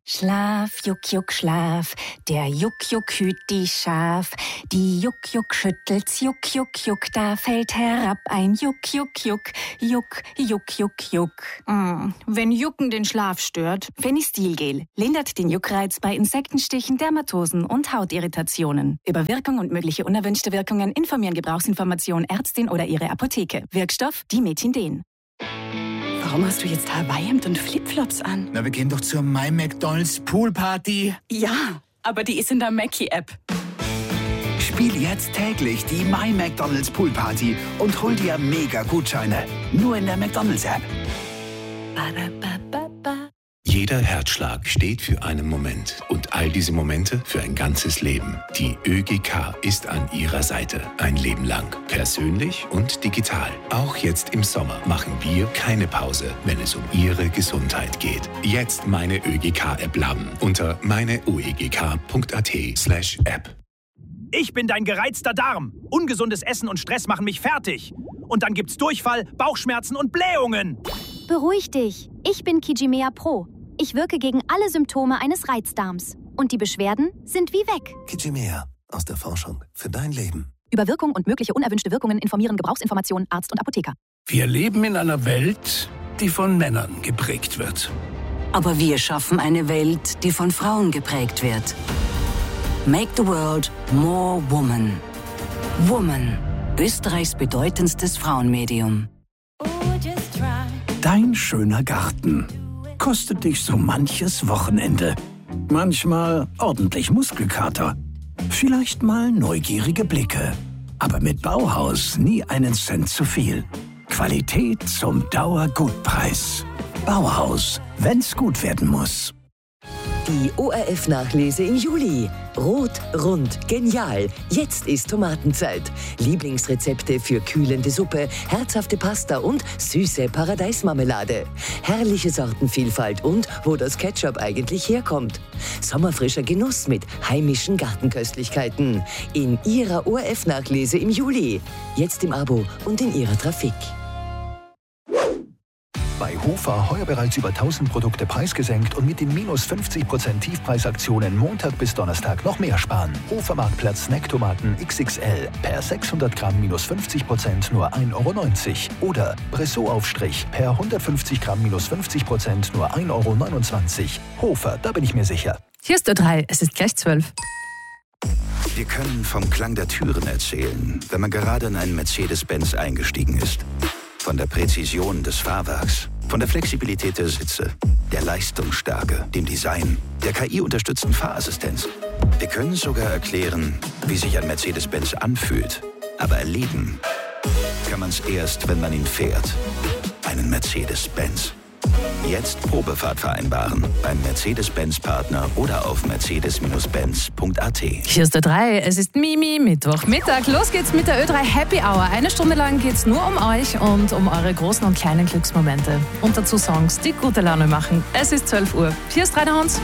Schlaf, Juck, Juck, Schlaf, der Juck, Juck hüt die Schaf. Die Juck, Juck schüttelt's, Juck, Juck, Juck, da fällt herab ein Juck, Juck, Juck, Juck, Juck, Juck, Juck. Wenn Jucken den Schlaf stört, Fenistilgel lindert den Juckreiz bei Insektenstichen, Dermatosen und Hautirritationen. Über Wirkung und mögliche unerwünschte Wirkungen informieren Gebrauchsinformation Ärztin oder ihre Apotheke. Wirkstoff Dimethinden. Warum hast du jetzt Hawaii-Hemd und Flipflops an? Na, wir gehen doch zur My McDonald's Poolparty. Ja, aber die ist in der Mackie-App. Spiel jetzt täglich die My McDonald's Poolparty und hol dir Mega-Gutscheine. Nur in der McDonald's-App. Jeder Herzschlag steht für einen Moment und all diese Momente für ein ganzes Leben. Die ÖGK ist an Ihrer Seite. Ein Leben lang. Persönlich und digital. Auch jetzt im Sommer machen wir keine Pause, wenn es um Ihre Gesundheit geht. Jetzt meine ÖGK-App laden unter meineuegk.at/App. Ich bin dein gereizter Darm. Ungesundes Essen und Stress machen mich fertig. Und dann gibt's Durchfall, Bauchschmerzen und Blähungen. Beruhig dich. Ich bin Kijimea Pro. Ich wirke gegen alle Symptome eines Reizdarms. Und die Beschwerden sind wie weg. Kijimea. Aus der Forschung. Für dein Leben. Über Wirkung und mögliche unerwünschte Wirkungen informieren Gebrauchsinformationen Arzt und Apotheker. Wir leben in einer Welt, die von Männern geprägt wird. Aber wir schaffen eine Welt, die von Frauen geprägt wird. Make the world more woman. Woman. Österreichs bedeutendstes Frauenmedium. Dein schöner Garten kostet dich so manches Wochenende. Manchmal ordentlich Muskelkater. Vielleicht mal neugierige Blicke. Aber mit Bauhaus nie einen Cent zu viel. Qualität zum Dauergutpreis. Bauhaus, wenn's gut werden muss. Die ORF-Nachlese im Juli. Rot, rund, genial. Jetzt ist Tomatenzeit. Lieblingsrezepte für kühlende Suppe, herzhafte Pasta und süße Paradeismarmelade. Herrliche Sortenvielfalt und wo das Ketchup eigentlich herkommt. Sommerfrischer Genuss mit heimischen Gartenköstlichkeiten. In Ihrer ORF-Nachlese im Juli. Jetzt im Abo und in Ihrer Trafik. Bei Hofer heuer bereits über 1000 Produkte preisgesenkt und mit den minus 50% Tiefpreisaktionen Montag bis Donnerstag noch mehr sparen. Hofer Marktplatz Snacktomaten XXL per 600 Gramm minus 50% nur 1,90 € oder Bressot-Aufstrich per 150 Gramm minus 50% nur 1,29 € Hofer, da bin ich mir sicher. Hier ist Ö3, es ist gleich 12. Wir können vom Klang der Türen erzählen, wenn man gerade in einen Mercedes-Benz eingestiegen ist. Von der Präzision des Fahrwerks, von der Flexibilität der Sitze, der Leistungsstärke, dem Design, der KI-unterstützten Fahrassistenz. Wir können sogar erklären, wie sich ein Mercedes-Benz anfühlt. Aber erleben kann man es erst, wenn man ihn fährt. Einen Mercedes-Benz. Jetzt Probefahrt vereinbaren beim Mercedes-Benz-Partner oder auf mercedes-benz.at. Hier ist Ö3, es ist Mittwochmittag. Los geht's mit der Ö3 Happy Hour. Eine Stunde lang geht's nur um euch und um eure großen und kleinen Glücksmomente. Und dazu Songs, die gute Laune machen. Es ist 12 Uhr. Hier ist Rainer Hans.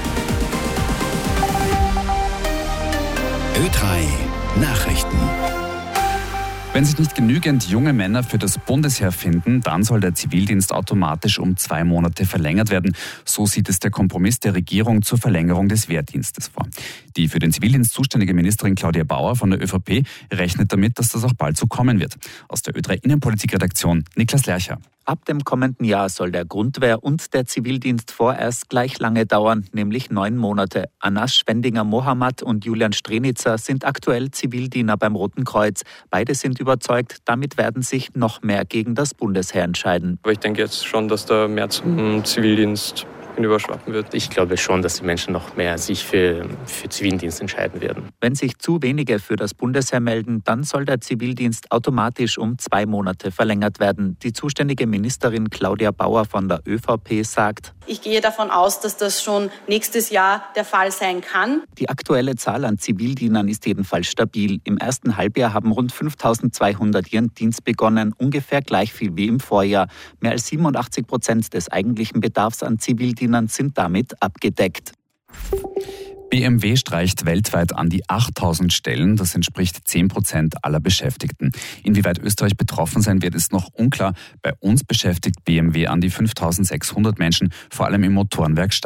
Ö3 Nachrichten. Wenn sich nicht genügend junge Männer für das Bundesheer finden, dann soll der Zivildienst automatisch um 2 Monate verlängert werden. So sieht es der Kompromiss der Regierung zur Verlängerung des Wehrdienstes vor. Die für den Zivildienst zuständige Ministerin Claudia Bauer von der ÖVP rechnet damit, dass das auch bald so kommen wird. Aus der Ö3 Innenpolitikredaktion Niklas Lercher. Ab dem kommenden Jahr soll der Grundwehr und der Zivildienst vorerst gleich lange dauern, nämlich 9 Monate. Anas Schwendinger-Mohammad und Julian Strenitzer sind aktuell Zivildiener beim Roten Kreuz. Beide sind überzeugt, damit werden sich noch mehr gegen das Bundesheer entscheiden. Aber ich denke jetzt schon, dass da mehr zum Zivildienst hinüberschwappen wird. Ich glaube schon, dass die Menschen noch mehr sich für Zivildienst entscheiden werden. Wenn sich zu wenige für das Bundesheer melden, dann soll der Zivildienst automatisch um 2 Monate verlängert werden. Die zuständige Ministerin Claudia Bauer von der ÖVP sagt: Ich gehe davon aus, dass das schon nächstes Jahr der Fall sein kann. Die aktuelle Zahl an Zivildienern ist jedenfalls stabil. Im ersten Halbjahr haben rund 5.200 ihren Dienst begonnen, ungefähr gleich viel wie im Vorjahr. Mehr als 87% des eigentlichen Bedarfs an Zivildienern sind damit abgedeckt. BMW streicht weltweit an die 8.000 Stellen. Das entspricht 10% aller Beschäftigten. Inwieweit Österreich betroffen sein wird, ist noch unklar. Bei uns beschäftigt BMW an die 5.600 Menschen, vor allem im Motorenwerk Steyr.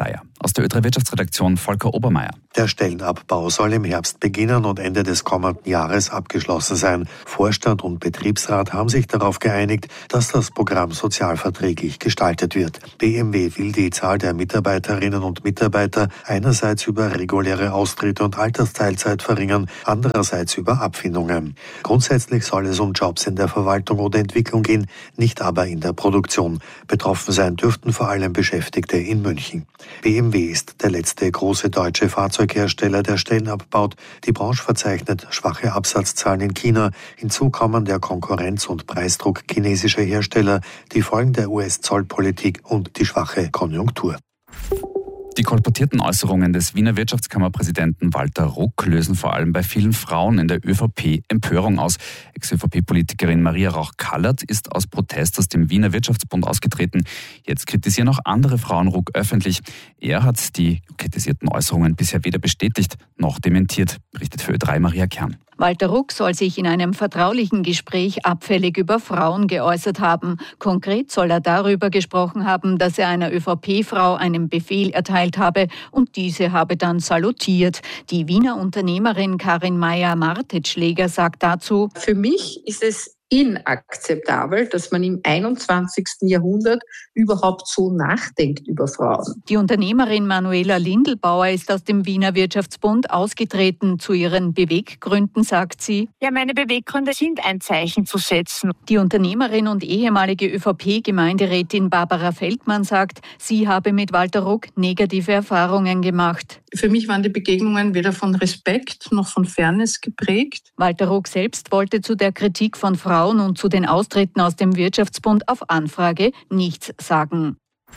Aus der Ö3 Wirtschaftsredaktion Volker Obermeier. Der Stellenabbau soll im Herbst beginnen und Ende des kommenden Jahres abgeschlossen sein. Vorstand und Betriebsrat haben sich darauf geeinigt, dass das Programm sozialverträglich gestaltet wird. BMW will die Zahl der Mitarbeiterinnen und Mitarbeiter einerseits über reguläre Austritte und Altersteilzeit verringern, andererseits über Abfindungen. Grundsätzlich soll es um Jobs in der Verwaltung oder Entwicklung gehen, nicht aber in der Produktion. Betroffen sein dürften vor allem Beschäftigte in München. BMW ist der letzte große deutsche Fahrzeughersteller, der Stellen abbaut. Die Branche verzeichnet schwache Absatzzahlen in China. Hinzu kommen der Konkurrenz- und Preisdruck chinesischer Hersteller, die Folgen der US-Zollpolitik und die schwache Konjunktur. Die kolportierten Äußerungen des Wiener Wirtschaftskammerpräsidenten Walter Ruck lösen vor allem bei vielen Frauen in der ÖVP Empörung aus. Ex-ÖVP-Politikerin Maria Rauch-Kallert ist aus Protest aus dem Wiener Wirtschaftsbund ausgetreten. Jetzt kritisieren auch andere Frauen Ruck öffentlich. Er hat die kritisierten Äußerungen bisher weder bestätigt noch dementiert, berichtet für Ö3 Maria Kern. Walter Ruck soll sich in einem vertraulichen Gespräch abfällig über Frauen geäußert haben. Konkret soll er darüber gesprochen haben, dass er einer ÖVP-Frau einen Befehl erteilt habe und diese habe dann salutiert. Die Wiener Unternehmerin Karin Meyer-Martetschläger sagt dazu: Für mich ist es inakzeptabel, dass man im 21. Jahrhundert überhaupt so nachdenkt über Frauen. Die Unternehmerin Manuela Lindelbauer ist aus dem Wiener Wirtschaftsbund ausgetreten. Zu ihren Beweggründen sagt sie: Ja, meine Beweggründe sind, ein Zeichen zu setzen. Die Unternehmerin und ehemalige ÖVP-Gemeinderätin Barbara Feldmann sagt, sie habe mit Walter Ruck negative Erfahrungen gemacht. Für mich waren die Begegnungen weder von Respekt noch von Fairness geprägt. Walter Ruck selbst wollte zu der Kritik von Frauen und zu den Austritten aus dem Wirtschaftsbund auf Anfrage nichts sagen.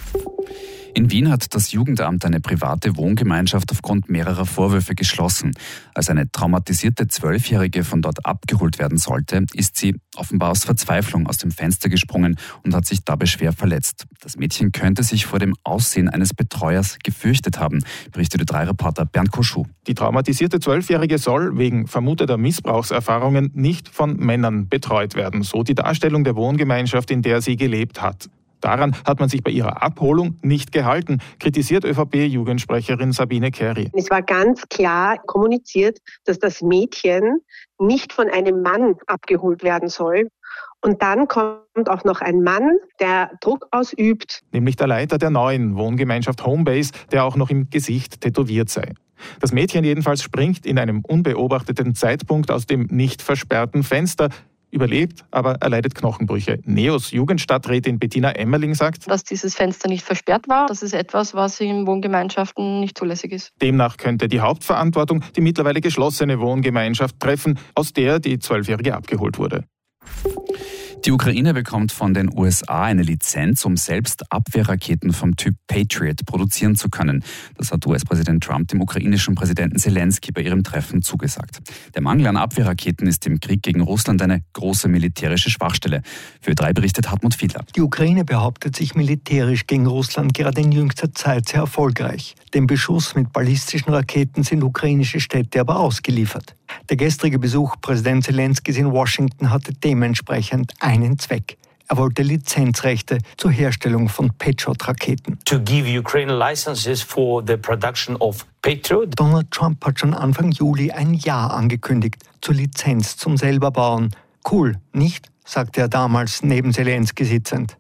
In Wien hat das Jugendamt eine private Wohngemeinschaft aufgrund mehrerer Vorwürfe geschlossen. Als eine traumatisierte 12-Jährige von dort abgeholt werden sollte, ist sie offenbar aus Verzweiflung aus dem Fenster gesprungen und hat sich dabei schwer verletzt. Das Mädchen könnte sich vor dem Aussehen eines Betreuers gefürchtet haben, berichtete Ö3-Reporter Bernd Koschuh. Die traumatisierte 12-Jährige soll wegen vermuteter Missbrauchserfahrungen nicht von Männern betreut werden, so die Darstellung der Wohngemeinschaft, in der sie gelebt hat. Daran hat man sich bei ihrer Abholung nicht gehalten, kritisiert ÖVP-Jugendsprecherin Sabine Kerry. Es war ganz klar kommuniziert, dass das Mädchen nicht von einem Mann abgeholt werden soll. Und dann kommt auch noch ein Mann, der Druck ausübt. Nämlich der Leiter der neuen Wohngemeinschaft Homebase, der auch noch im Gesicht tätowiert sei. Das Mädchen jedenfalls springt in einem unbeobachteten Zeitpunkt aus dem nicht versperrten Fenster, überlebt, aber erleidet Knochenbrüche. NEOS Jugendstadträtin Bettina Emmerling sagt, dass dieses Fenster nicht versperrt war, das ist etwas, was in Wohngemeinschaften nicht zulässig ist. Demnach könnte die Hauptverantwortung die mittlerweile geschlossene Wohngemeinschaft treffen, aus der die 12-Jährige abgeholt wurde. Die Ukraine bekommt von den USA eine Lizenz, um selbst Abwehrraketen vom Typ Patriot produzieren zu können. Das hat US-Präsident Trump dem ukrainischen Präsidenten Zelensky bei ihrem Treffen zugesagt. Der Mangel an Abwehrraketen ist im Krieg gegen Russland eine große militärische Schwachstelle. Für Ö3 berichtet Hartmut Fiedler. Die Ukraine behauptet sich militärisch gegen Russland gerade in jüngster Zeit sehr erfolgreich. Dem Beschuss mit ballistischen Raketen sind ukrainische Städte aber ausgeliefert. Der gestrige Besuch Präsident Zelenskys in Washington hatte dementsprechend einen Zweck. Er wollte Lizenzrechte zur Herstellung von Patriot-Raketen. To give Ukraine licenses for the production of Patriot. Donald Trump hat schon Anfang Juli ein Ja angekündigt zur Lizenz zum Selberbauen. Cool, nicht? Sagte er damals neben Zelensky sitzend.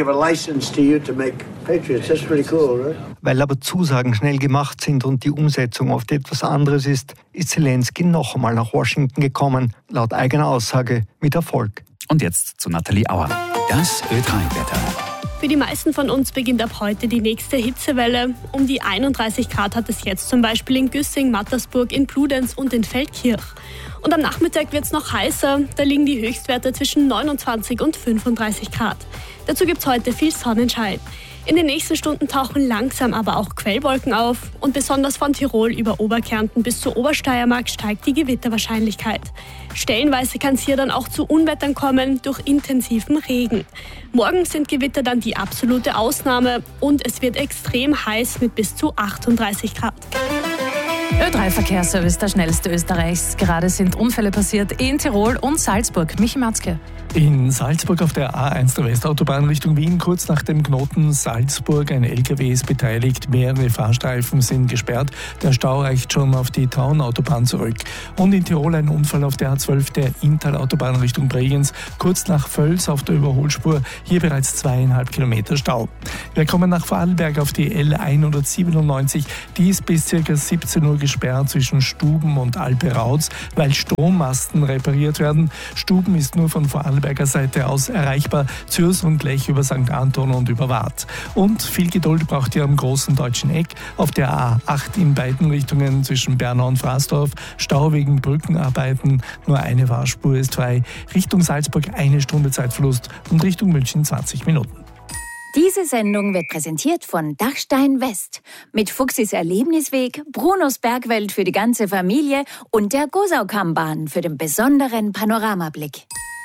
Weil aber Zusagen schnell gemacht sind und die Umsetzung oft etwas anderes ist Zelensky noch einmal nach Washington gekommen, laut eigener Aussage mit Erfolg. Und jetzt zu Nathalie Auer. Das Ö3-Wetter. Für die meisten von uns beginnt ab heute die nächste Hitzewelle. Um die 31 Grad hat es jetzt zum Beispiel in Güssing, Mattersburg, in Bludenz und in Feldkirch. Und am Nachmittag wird es noch heißer. Da liegen die Höchstwerte zwischen 29 und 35 Grad. Dazu gibt es heute viel Sonnenschein. In den nächsten Stunden tauchen langsam aber auch Quellwolken auf. Und besonders von Tirol über Oberkärnten bis zur Obersteiermark steigt die Gewitterwahrscheinlichkeit. Stellenweise kann es hier dann auch zu Unwettern kommen durch intensiven Regen. Morgen sind Gewitter dann die absolute Ausnahme und es wird extrem heiß mit bis zu 38 Grad. Ö3-Verkehrsservice, der schnellste Österreichs. Gerade sind Unfälle passiert in Tirol und Salzburg. Michi Matzke. In Salzburg auf der A1 der Westautobahn Richtung Wien, kurz nach dem Knoten Salzburg. Ein LKW ist beteiligt, mehrere Fahrstreifen sind gesperrt. Der Stau reicht schon auf die Traunautobahn zurück. Und in Tirol ein Unfall auf der A12 der Inntal-Autobahn Richtung Bregenz, kurz nach Völs auf der Überholspur. Hier bereits 2,5 Kilometer Stau. Wir kommen nach Vorarlberg auf die L197. Die ist bis ca. 17 Uhr gesperrt zwischen Stuben und Alpe-Rautz, weil Strommasten repariert werden. Stuben ist nur von Vorarlberger Seite aus erreichbar, Zürs und Lech über St. Anton und über Waadt. Und viel Geduld braucht ihr am großen deutschen Eck auf der A8 in beiden Richtungen zwischen Bernau und Fraßdorf. Stau wegen Brückenarbeiten, nur eine Fahrspur ist frei. Richtung Salzburg 1 Stunde Zeitverlust und Richtung München 20 Minuten. Diese Sendung wird präsentiert von Dachstein West mit Fuchsis Erlebnisweg, Brunos Bergwelt für die ganze Familie und der Gosaukammbahn für den besonderen Panoramablick.